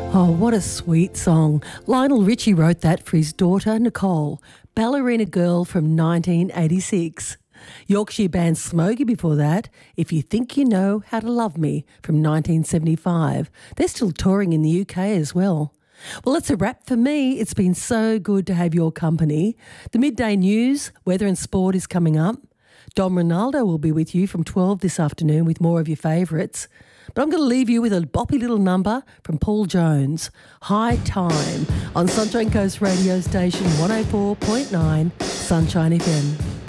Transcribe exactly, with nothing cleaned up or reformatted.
Oh, what a sweet song. Lionel Richie wrote that for his daughter, Nicole, Ballerina Girl from nineteen eighty-six. Yorkshire band Smokey before that, If You Think You Know How to Love Me from nineteen seventy-five. They're still touring in the U K as well. Well, that's a wrap for me. It's been so good to have your company. The midday news, weather and sport is coming up. Dom Ronaldo will be with you from twelve this afternoon with more of your favourites. But I'm going to leave you with a boppy little number from Paul Jones, High Time, on Sunshine Coast radio station one oh four point nine Sunshine F M.